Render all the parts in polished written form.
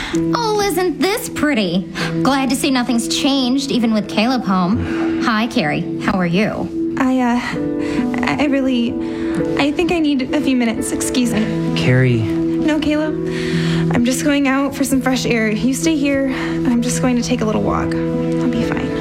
Oh, isn't this pretty? Glad to see nothing's changed, even with Caleb home. Hi, Carrie. How are you? I think I need a few minutes. Excuse me. Carrie. No, Caleb. I'm just going out for some fresh air. You stay here. I'm just going to take a little walk. I'll be fine.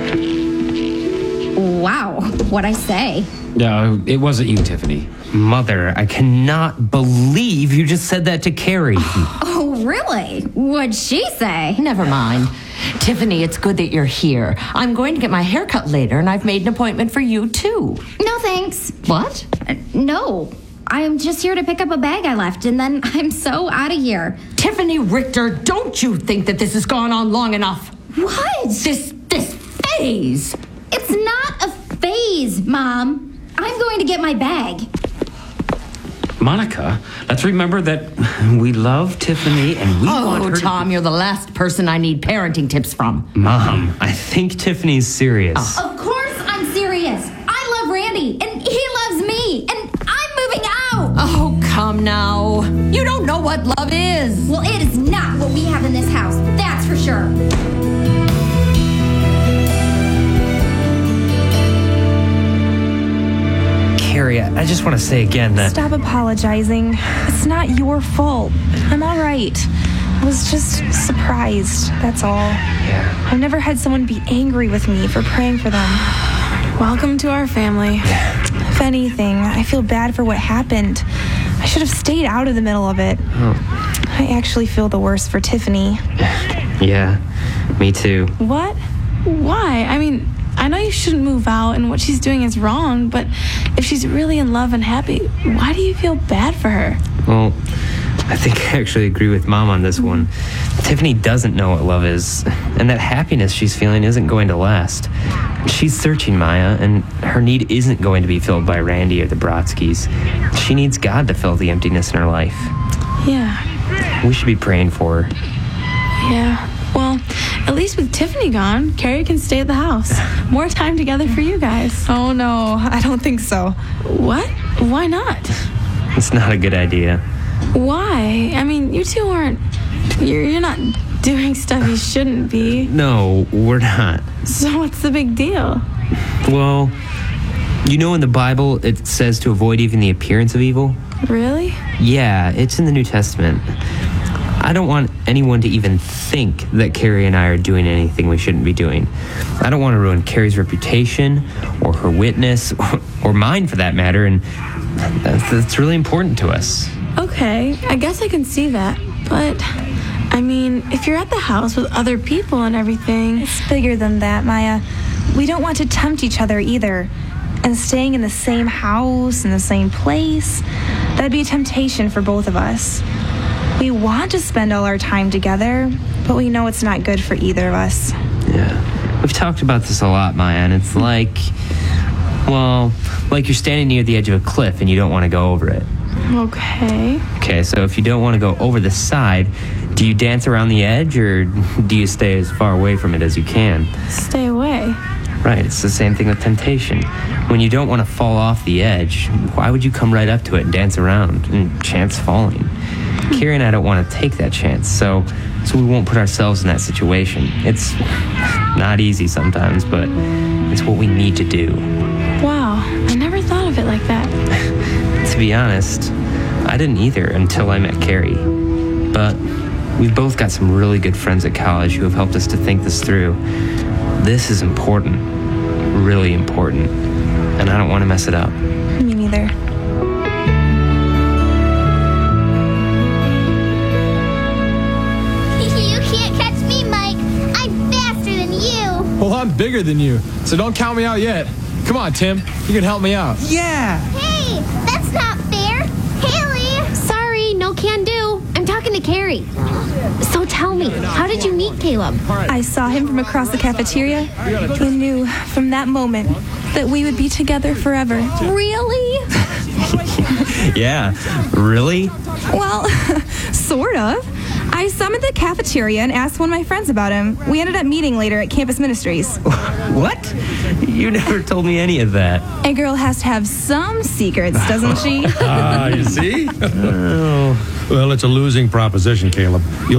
Wow, what'd I say? No, it wasn't you, Tiffany. Mother, I cannot believe you just said that to Carrie. Oh, really? What'd she say? Never mind. Tiffany, it's good that you're here. I'm going to get my hair cut later, and I've made an appointment for you, too. No, thanks. What? No. I'm just here to pick up a bag I left, and then I'm so out of here. Tiffany Richter, don't you think that this has gone on long enough? What? This phase. It's not a phase, Mom. I'm going to get my bag. Monica, let's remember that we love Tiffany and we want her Oh, Tom, you're the last person I need parenting tips from. Mom, I think Tiffany's serious. Of course I'm serious. I love Randy, and he loves me, and I'm moving out. Oh, come now. You don't know what love is. Well, it is not what we have in this house. That's for sure. Carrie, I just want to say again that... Stop apologizing. It's not your fault. I'm all right. I was just surprised, that's all. Yeah. I've never had someone be angry with me for praying for them. Welcome to our family. If anything, I feel bad for what happened. I should have stayed out of the middle of it. Oh. I actually feel the worst for Tiffany. Yeah, me too. What? Why? I mean, I know you shouldn't move out and what she's doing is wrong, but if she's really in love and happy, why do you feel bad for her? Well, I think I actually agree with Mom on this one. Tiffany doesn't know what love is, and that happiness she's feeling isn't going to last. She's searching, Maya, and her need isn't going to be filled by Randy or the Brodskys. She needs God to fill the emptiness in her life. Yeah. We should be praying for her. Yeah. Well, at least with Tiffany gone, Carrie can stay at the house. More time together for you guys. Oh, no, I don't think so. What? Why not? It's not a good idea. Why? I mean, you two aren't... You're not doing stuff you shouldn't be. No, we're not. So what's the big deal? Well, you know in the Bible it says to avoid even the appearance of evil? Really? Yeah, it's in the New Testament. I don't want anyone to even think that Carrie and I are doing anything we shouldn't be doing. I don't want to ruin Carrie's reputation or her witness or mine for that matter, and that's really important to us. Okay, I guess I can see that. But, I mean, if you're at the house with other people and everything... It's bigger than that, Maya. We don't want to tempt each other either. And staying in the same house, in the same place, that'd be a temptation for both of us. We want to spend all our time together, but we know it's not good for either of us. Yeah. We've talked about this a lot, Maya, and it's like you're standing near the edge of a cliff and you don't want to go over it. Okay. Okay, so if you don't want to go over the side, do you dance around the edge or do you stay as far away from it as you can? Stay away. Right, it's the same thing with temptation. When you don't want to fall off the edge, why would you come right up to it and dance around and chance falling? Carrie and I don't want to take that chance, so we won't put ourselves in that situation. It's not easy sometimes, but it's what we need to do. Wow, I never thought of it like that. To be honest, I didn't either until I met Carrie. But we've both got some really good friends at college who have helped us to think this through. This is important, really important, and I don't want to mess it up. Me neither. You can't catch me, Mike. I'm faster than you. Well, I'm bigger than you, so don't count me out yet. Come on, Tim. You can help me out. Yeah! Hey, that's not fair. Haley! Sorry, no can do. I'm talking to Carrie. So tell me, how did you meet Caleb? I saw him from across the cafeteria and knew from that moment that we would be together forever. Really? Yeah, really? Well, sort of. I saw him at the cafeteria and asked one of my friends about him. We ended up meeting later at Campus Ministries. What? You never told me any of that. A girl has to have some secrets, doesn't she? You see? Oh. Well, it's a losing proposition, Caleb. You'll